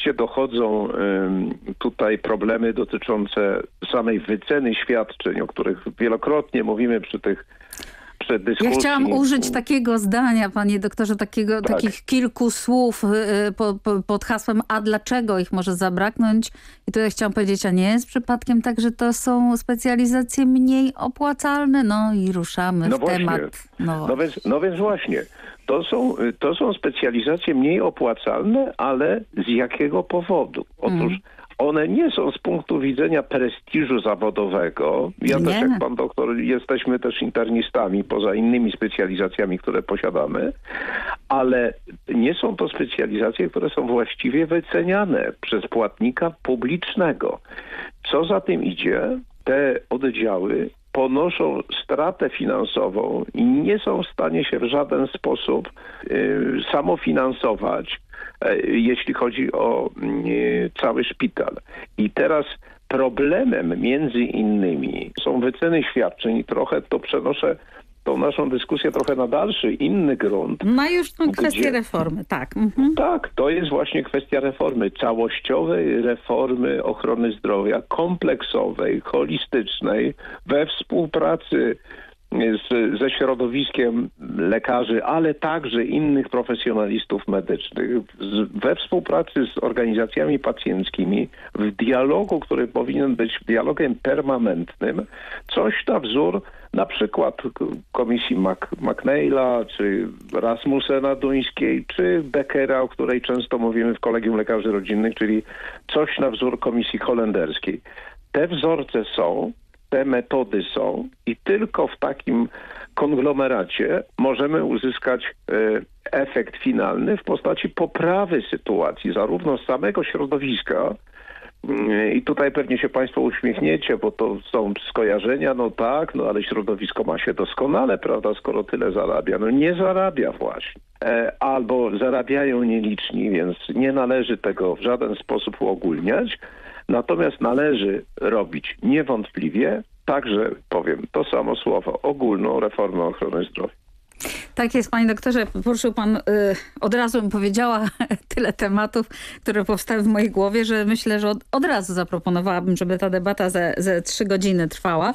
Oczywiście dochodzą tutaj problemy dotyczące samej wyceny świadczeń, o których wielokrotnie mówimy przy dyskusji. Ja chciałam użyć takiego zdania, panie doktorze, takich kilku słów pod hasłem, a dlaczego ich może zabraknąć? I tutaj chciałam powiedzieć, a nie jest przypadkiem tak, że to są specjalizacje mniej opłacalne? No i ruszamy w temat. No więc właśnie, to są specjalizacje mniej opłacalne, ale z jakiego powodu? Otóż one nie są z punktu widzenia prestiżu zawodowego. Ja też, jak pan doktor, jesteśmy też internistami, poza innymi specjalizacjami, które posiadamy, ale nie są to specjalizacje, które są właściwie wyceniane przez płatnika publicznego. Co za tym idzie, te oddziały ponoszą stratę finansową i nie są w stanie się w żaden sposób samofinansować, jeśli chodzi o cały szpital. I teraz problemem między innymi są wyceny świadczeń i trochę to przenoszę tą naszą dyskusję trochę na dalszy, inny grunt. Ma już kwestię reformy, tak. Tak, to jest właśnie kwestia reformy, całościowej reformy ochrony zdrowia, kompleksowej, holistycznej, we współpracy ze środowiskiem lekarzy, ale także innych profesjonalistów medycznych, we współpracy z organizacjami pacjenckimi, w dialogu, który powinien być dialogiem permanentnym, coś na wzór na przykład komisji McNeila, czy Rasmussena Duńskiej, czy Beckera, o której często mówimy w Kolegium Lekarzy Rodzinnych, czyli coś na wzór komisji holenderskiej. Te wzorce są, te metody są i tylko w takim konglomeracie możemy uzyskać efekt finalny w postaci poprawy sytuacji zarówno z samego środowiska, i tutaj pewnie się państwo uśmiechniecie, bo to są skojarzenia, no tak, ale środowisko ma się doskonale, prawda, skoro tyle zarabia. No nie zarabia właśnie. Albo zarabiają nieliczni, więc nie należy tego w żaden sposób uogólniać. Natomiast należy robić niewątpliwie, także powiem to samo słowo, ogólną reformę ochrony zdrowia. Tak jest, panie doktorze. Poruszył pan, od razu bym powiedziała, tyle tematów, które powstały w mojej głowie, że myślę, że od razu zaproponowałabym, żeby ta debata ze 3 godziny trwała.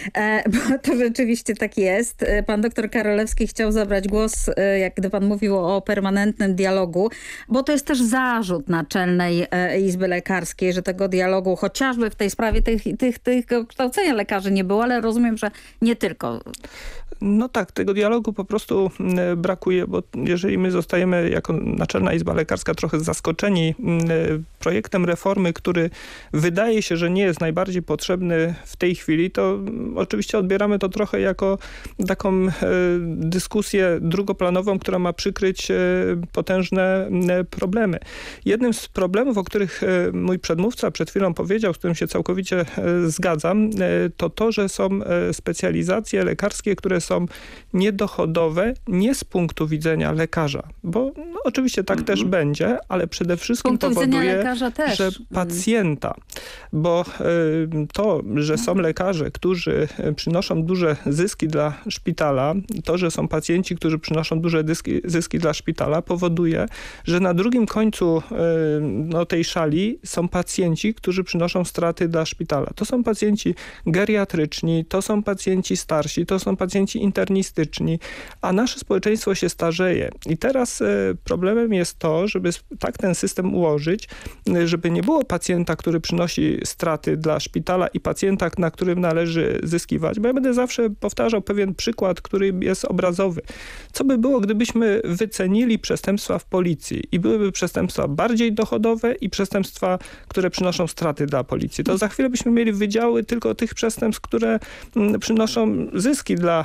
Bo to rzeczywiście tak jest. Pan doktor Karolewski chciał zabrać głos, gdy pan mówił o permanentnym dialogu, bo to jest też zarzut Naczelnej Izby Lekarskiej, że tego dialogu chociażby w tej sprawie tych kształcenia lekarzy nie było, ale rozumiem, że nie tylko. No tak, tego dialogu po prostu brakuje, bo jeżeli my zostajemy jako Naczelna Izba Lekarska trochę zaskoczeni projektem reformy, który wydaje się, że nie jest najbardziej potrzebny w tej chwili, to oczywiście odbieramy to trochę jako taką dyskusję drugoplanową, która ma przykryć potężne problemy. Jednym z problemów, o których mój przedmówca przed chwilą powiedział, z którym się całkowicie zgadzam, to, że są specjalizacje lekarskie, które są niedochodowe nie z punktu widzenia lekarza, bo oczywiście tak też będzie, ale przede wszystkim powoduje, że pacjenta, bo to, że są lekarze, którzy przynoszą duże zyski dla szpitala, to, że są pacjenci, którzy przynoszą duże zyski dla szpitala, powoduje, że na drugim końcu tej szali są pacjenci, którzy przynoszą straty dla szpitala. To są pacjenci geriatryczni, to są pacjenci starsi, to są pacjenci internistyczni, a nasze społeczeństwo się starzeje. I teraz problemem jest to, żeby tak ten system ułożyć, żeby nie było pacjenta, który przynosi straty dla szpitala i pacjenta, na którym należy zyskiwać. Bo ja będę zawsze powtarzał pewien przykład, który jest obrazowy. Co by było, gdybyśmy wycenili przestępstwa w policji i byłyby przestępstwa bardziej dochodowe i przestępstwa, które przynoszą straty dla policji? To za chwilę byśmy mieli wydziały tylko tych przestępstw, które przynoszą zyski dla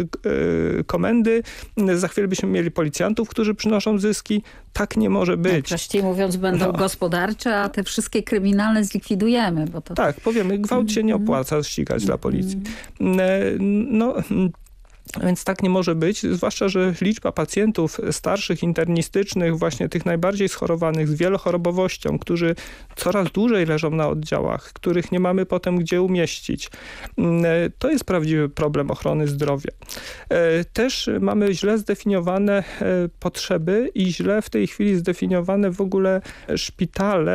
komendy. Za chwilę byśmy mieli policjantów, którzy przynoszą zyski. Tak nie może być. Prościej mówiąc, będą gospodarcze, a te wszystkie kryminalne zlikwidujemy. Bo to... Tak, powiemy, gwałt się nie opłaca ścigać dla policji. Więc tak nie może być, zwłaszcza, że liczba pacjentów starszych, internistycznych, właśnie tych najbardziej schorowanych, z wielochorobowością, którzy coraz dłużej leżą na oddziałach, których nie mamy potem gdzie umieścić. To jest prawdziwy problem ochrony zdrowia. Też mamy źle zdefiniowane potrzeby i źle w tej chwili zdefiniowane w ogóle szpitale,